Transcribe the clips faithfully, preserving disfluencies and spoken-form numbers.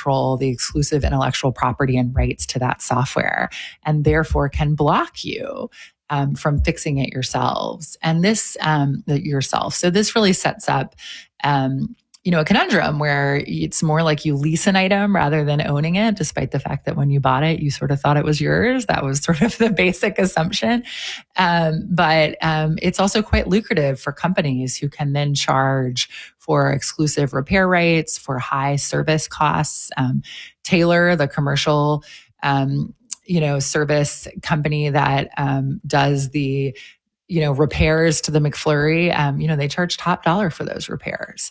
control the exclusive intellectual property and rights to that software, and therefore can block you um, from fixing it yourselves. And this um, yourself. So this really sets up um, you know, a conundrum where it's more like you lease an item rather than owning it, despite the fact that when you bought it, you sort of thought it was yours. That was sort of the basic assumption. Um, but um, it's also quite lucrative for companies who can then charge for exclusive repair rights, for high service costs. Um, Taylor, the commercial, um, you know, service company that um, does the, you know, repairs to the McFlurry, um, you know, they charge top dollar for those repairs.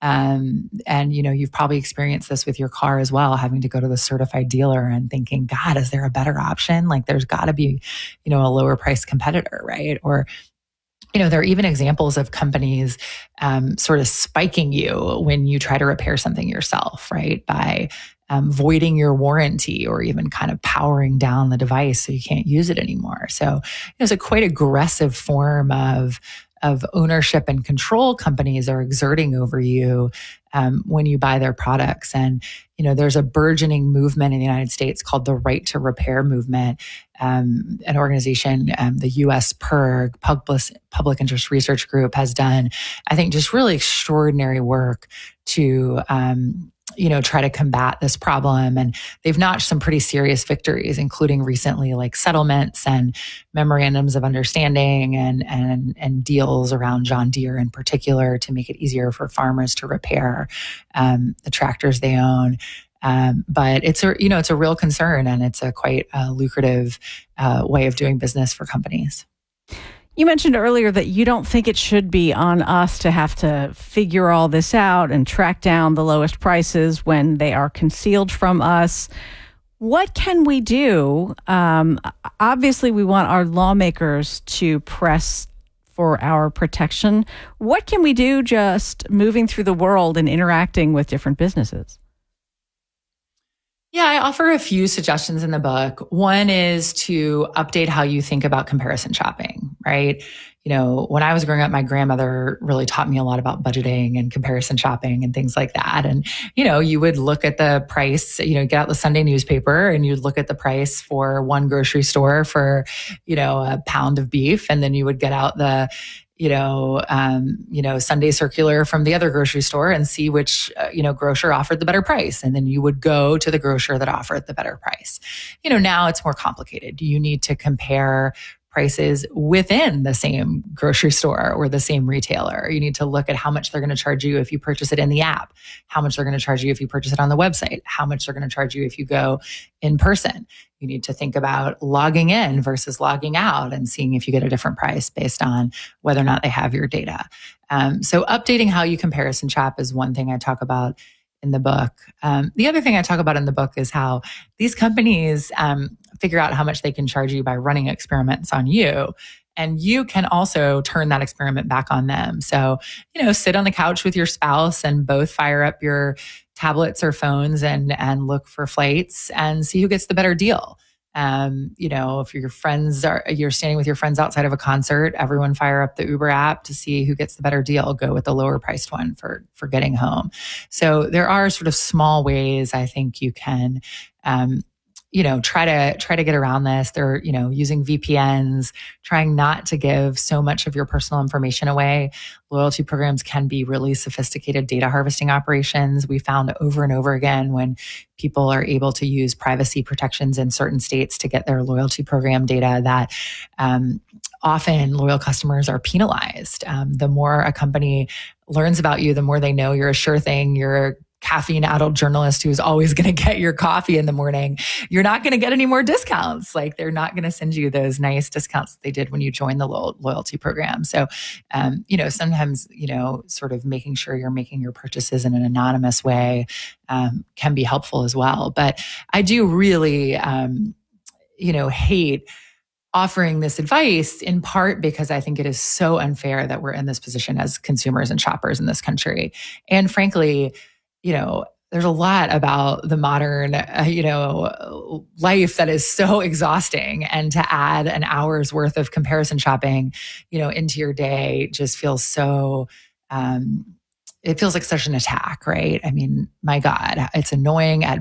Um, and, you know, you've probably experienced this with your car as well, having to go to the certified dealer and thinking, God, is there a better option? Like there's got to be, you know, a lower price competitor, right? Or, you know, there are even examples of companies um, sort of spiking you when you try to repair something yourself, right? By um, voiding your warranty or even kind of powering down the device so you can't use it anymore. So it's a quite aggressive form of of ownership and control companies are exerting over you um, when you buy their products. And, you know, there's a burgeoning movement in the United States called the Right to Repair movement, um, an organization, um, the U S P I R G, Public, Public Interest Research Group, has done, I think, just really extraordinary work to, um, you know, try to combat this problem. And they've notched some pretty serious victories, including recently like settlements and memorandums of understanding and, and, and deals around John Deere in particular to make it easier for farmers to repair um, the tractors they own. Um, but it's a, you know, it's a real concern, and it's a quite uh, lucrative uh, way of doing business for companies. You mentioned earlier that you don't think it should be on us to have to figure all this out and track down the lowest prices when they are concealed from us. What can we do? Um, obviously, we want our lawmakers to press for our protection. What can we do just moving through the world and interacting with different businesses? Yeah, I offer a few suggestions in the book. One is to update how you think about comparison shopping, right? You know, when I was growing up, my grandmother really taught me a lot about budgeting and comparison shopping and things like that. And, you know, you would look at the price, you know, get out the Sunday newspaper and you'd look at the price for one grocery store for, you know, a pound of beef. And then you would get out the, you know, um, you know, Sunday circular from the other grocery store and see which, uh, you know, grocer offered the better price. And then you would go to the grocer that offered the better price. You know, now it's more complicated. You need to compare prices within the same grocery store or the same retailer. You need to look at how much they're going to charge you if you purchase it in the app, how much they're going to charge you if you purchase it on the website, how much they're going to charge you if you go in person. You need to think about logging in versus logging out and seeing if you get a different price based on whether or not they have your data. Um, so updating how you comparison shop is one thing I talk about in the book. Um, the other thing I talk about in the book is how these companies um, figure out how much they can charge you by running experiments on you. And you can also turn that experiment back on them. So, you know, sit on the couch with your spouse and both fire up your tablets or phones and, and look for flights and see who gets the better deal. Um, you know, if your friends are, you're standing with your friends outside of a concert, everyone fire up the Uber app to see who gets the better deal. Go with the lower priced one for, for getting home. So there are sort of small ways I think you can, um, you know, try to, try to get around this. They're, you know, using V P Ns, trying not to give so much of your personal information away. Loyalty programs can be really sophisticated data harvesting operations. We found over and over again when people are able to use privacy protections in certain states to get their loyalty program data that um, often loyal customers are penalized. Um, the more a company learns about you, the more they know you're a sure thing, you're a caffeine-addled journalist who's always going to get your coffee in the morning, you're not going to get any more discounts. Like they're not going to send you those nice discounts that they did when you joined the lo- loyalty program. So, um, you know, sometimes, you know, sort of making sure you're making your purchases in an anonymous way um, can be helpful as well. But I do really, um, you know, hate offering this advice in part because I think it is so unfair that we're in this position as consumers and shoppers in this country. And frankly, you know, there's a lot about the modern, uh, you know, life that is so exhausting. And to add an hour's worth of comparison shopping, you know, into your day just feels so, um, it feels like such an attack, right? I mean, my God, it's annoying at